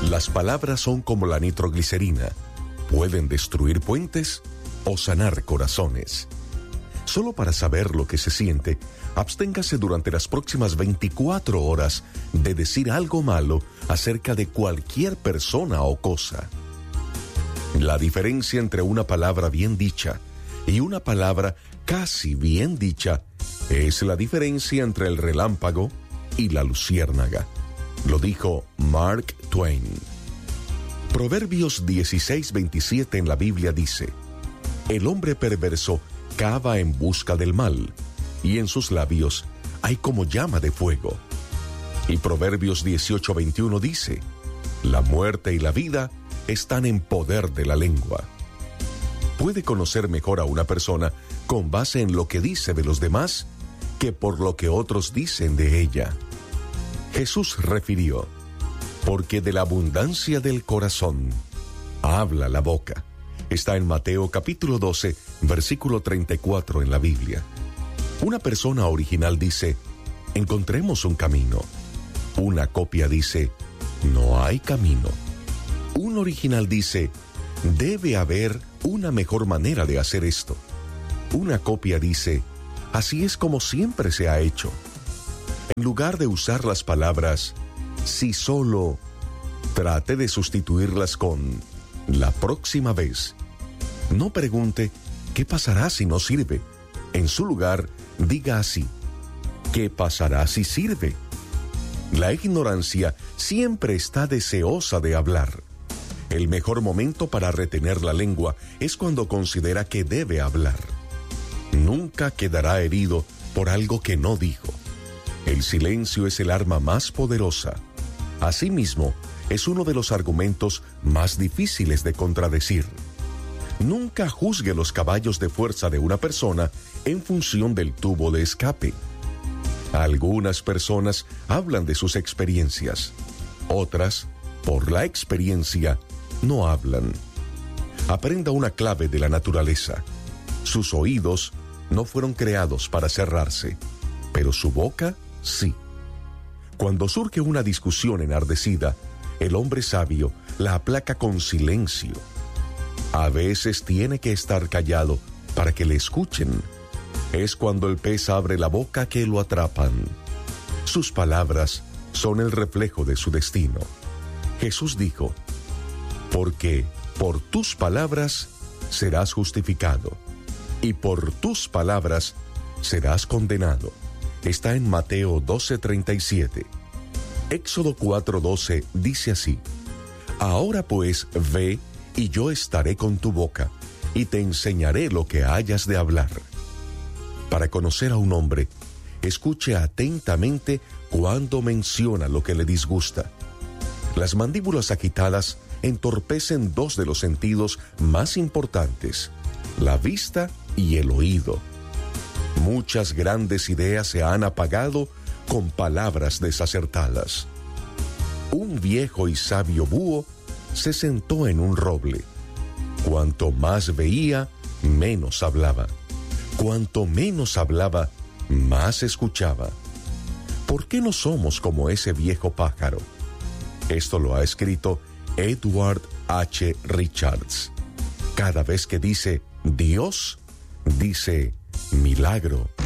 Las palabras son como la nitroglicerina. Pueden destruir puentes o sanar corazones. Solo para saber lo que se siente, absténgase durante las próximas 24 horas de decir algo malo acerca de cualquier persona o cosa. La diferencia entre una palabra bien dicha y una palabra casi bien dicha es la diferencia entre el relámpago y la luciérnaga. Lo dijo Mark Twain. Proverbios 16:27 en la Biblia dice: el hombre perverso cava en busca del mal, y en sus labios hay como llama de fuego. Y Proverbios 18:21 dice: la muerte y la vida están en poder de la lengua. Puede conocer mejor a una persona con base en lo que dice de los demás que por lo que otros dicen de ella. Jesús refirió: porque de la abundancia del corazón habla la boca. Está en Mateo capítulo 12, versículo 34 en la Biblia. Una persona original dice: encontremos un camino. Una copia dice: no hay camino. Un original dice: debe haber una mejor manera de hacer esto. Una copia dice: así es como siempre se ha hecho. En lugar de usar las palabras si solo, trate de sustituirlas con la próxima vez. No pregunte ¿qué pasará si no sirve? En su lugar, diga así: ¿qué pasará si sirve? La ignorancia siempre está deseosa de hablar. El mejor momento para retener la lengua es cuando considera que debe hablar. Nunca quedará herido por algo que no dijo. El silencio es el arma más poderosa. Asimismo, es uno de los argumentos más difíciles de contradecir. Nunca juzgue los caballos de fuerza de una persona en función del tubo de escape. Algunas personas hablan de sus experiencias. Otras, por la experiencia, no hablan. Aprenda una clave de la naturaleza. Sus oídos no fueron creados para cerrarse, pero su boca sí. Cuando surge una discusión enardecida, el hombre sabio la aplaca con silencio. A veces tiene que estar callado para que le escuchen. Es cuando el pez abre la boca que lo atrapan. Sus palabras son el reflejo de su destino. Jesús dijo: porque por tus palabras serás justificado, y por tus palabras serás condenado. Está en Mateo 12:37. Éxodo 4:12 dice así: ahora pues ve, y yo estaré con tu boca, y te enseñaré lo que hayas de hablar. Para conocer a un hombre, escuche atentamente cuando menciona lo que le disgusta. Las mandíbulas agitadas entorpecen dos de los sentidos más importantes, la vista y el oído. Muchas grandes ideas se han apagado con palabras desacertadas. Un viejo y sabio búho se sentó en un roble. Cuanto más veía, menos hablaba. Cuanto menos hablaba, más escuchaba. ¿Por qué no somos como ese viejo pájaro? Esto lo ha escrito Edward H. Richards. Cada vez que dice Dios, dice milagro.